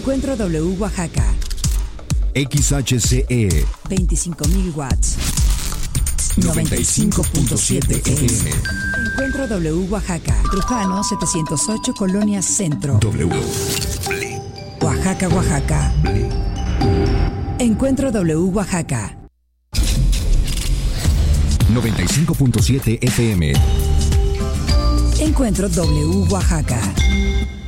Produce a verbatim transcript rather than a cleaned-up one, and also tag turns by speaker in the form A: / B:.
A: Encuentro W Oaxaca.
B: X H C E
A: veinticinco mil watts.
B: noventa y cinco punto siete F M.
A: Encuentro W Oaxaca. Trujano setecientos ocho, Colonia Centro.
B: W.
A: Oaxaca, Oaxaca. Encuentro W Oaxaca.
B: noventa y cinco punto siete F M.
A: Encuentro W Oaxaca.